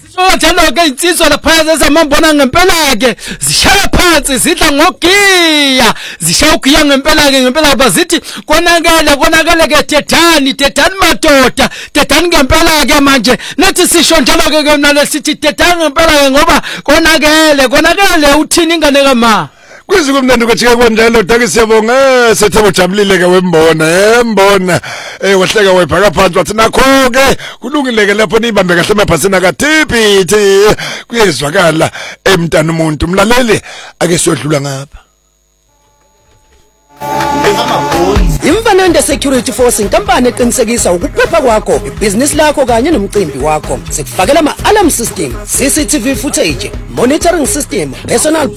Sisho ke insizwa lapha ezamambona ngempela ke zishaya phansi zidla ngogiya zishaya ugiya ngempela bazithi konakele ke tethani madoda tethani ngempela ke manje nathi sisho njalo ke nalesithi tethani ngempela ke ngoba konakele uthini ingane kama Kwizi kumnandi kwajika konjalo Daki siyabonga sethabo jamlile ke wembona wahleka webhaka phansi wathi nakho ke kulungile ke lapho nibambe kahle emabhasini akathipithi kuyezwakala emntana umuntu mlaleli ake siyodlula ngapha Imfanende Security Force inkampani eqinisekisa ukuphepha kwakho ibhizinisi lakho kanye nomcimbi wakho sikufakela ama-alarm system CCTV footage monitoring system personal